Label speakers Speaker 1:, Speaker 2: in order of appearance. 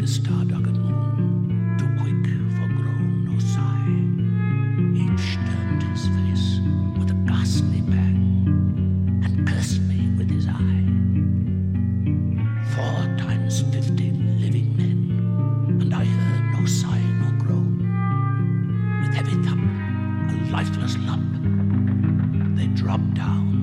Speaker 1: the star-duggered moon, too quick for groan or sigh. Each turned his face with a ghastly bang and cursed me with his eye. 4 times 15 living men, and I heard no sigh nor groan. With heavy thump, a lifeless lump, they dropped down